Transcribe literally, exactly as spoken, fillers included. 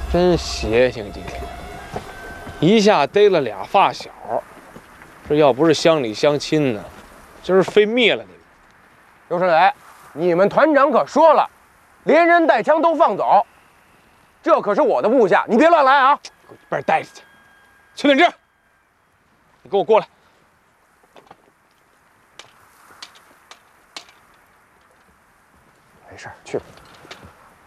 真邪性，今天一下逮了俩发小，这要不是乡里乡亲呢，今儿非灭了你们。 刘春雷，你们团长可说了，连人带枪都放走，这可是我的部下，你别乱来啊！ 给我一边待着去。邱鼎志，你给我过来。 没事，去吧。